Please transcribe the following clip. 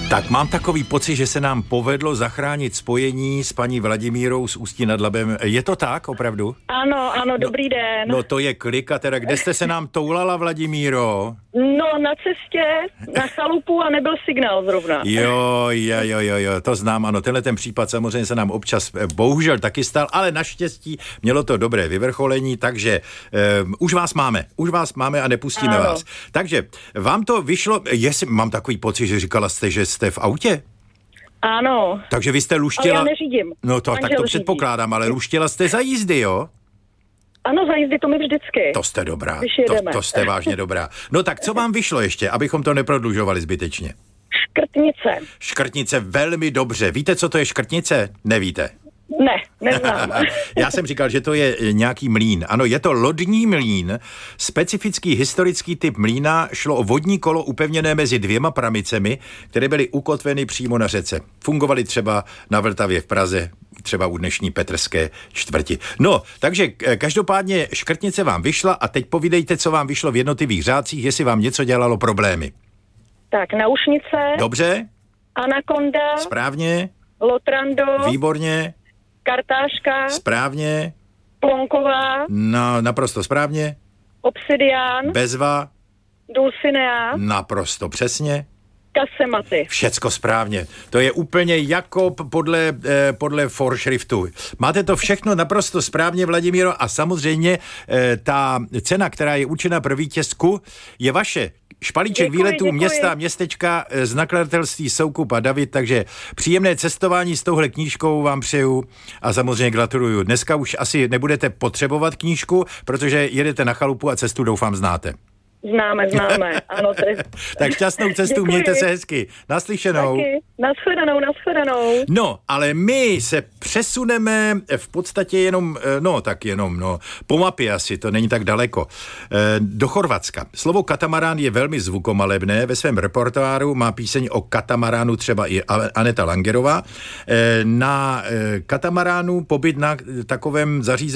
Tak mám takový pocit, že se nám povedlo zachránit spojení s paní Vladimírou z Ústí nad Labem. Je to tak, opravdu? Ano, dobrý den. No to je klika, teda kde jste se nám toulala, Vladimíro? No, na cestě, na chalupu a nebyl signál zrovna. Jo, to znám, ano, tenhle ten případ samozřejmě se nám občas bohužel taky stal, ale naštěstí mělo to dobré vyvrcholení, takže už vás máme a nepustíme vás. Takže vám to vyšlo, mám takový pocit, že říkala jste, že jste v autě? Ano. Takže vy jste luštila... Ale já neřídím. No to, tak to předpokládám, ale luštila jste za jízdy, jo? Ano, za jízdy to mi vždycky. To jste dobrá, to jste vážně dobrá. No tak co vám vyšlo ještě, abychom to neprodlužovali zbytečně? Škrtnice, velmi dobře. Víte, co to je škrtnice? Nevíte? Ne, neznám. Já jsem říkal, že to je nějaký mlýn. Ano, je to lodní mlýn. Specifický historický typ mlýna, šlo o vodní kolo upevněné mezi dvěma pramicemi, které byly ukotveny přímo na řece. Fungovaly třeba na Vltavě v Praze, třeba u dnešní Petrské čtvrti. No, takže každopádně škrtnice vám vyšla a teď povídejte, co vám vyšlo v jednotlivých řádcích, jestli vám něco dělalo problémy. Tak, naušnice. Dobře. Anakonda. Správně. Lotrando. Výborně. Kartáška. Správně. Plonková. No, naprosto správně. Obsidián. Bezva. Dulcinea. Naprosto přesně. Kasematy. Všecko správně. To je úplně jako podle foršriftu. Máte to všechno naprosto správně, Vladimíro, a samozřejmě ta cena, která je určena pro vítězku, je vaše. Špalíček výletů města a městečka z nakladatelství Soukup a David, takže příjemné cestování s touhle knížkou vám přeju a samozřejmě gratuluju. Dneska už asi nebudete potřebovat knížku, protože jedete na chalupu a cestu doufám znáte. Známe, ano. Tak šťastnou cestu, děkuji. Mějte se hezky. Naslyšenou. Taky. Naschledanou. No, ale my se přesuneme v podstatě jenom po mapě asi, to není tak daleko, do Chorvatska. Slovo katamarán je velmi zvukomalebné, ve svém repertoáru má píseň o katamaránu třeba i Aneta Langerová. Na katamaránu pobyt na takovém zařízení